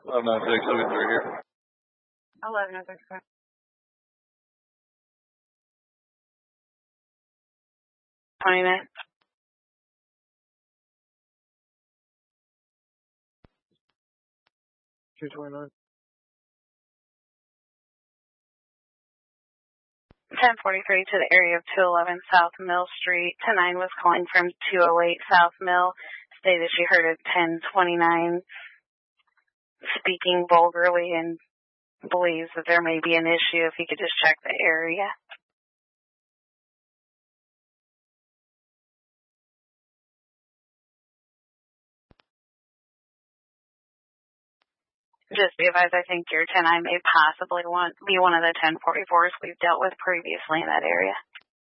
59673 here. 1106. 29. 229. 1043 to the area of 211 South Mill Street. 10-9 was calling from 208 South Mill. Stated she heard a 1029 speaking vulgarly and believes that there may be an issue. If you could just check the area. Just be advised, I think your 10-9 may possibly be one of the 1044s we've dealt with previously in that area.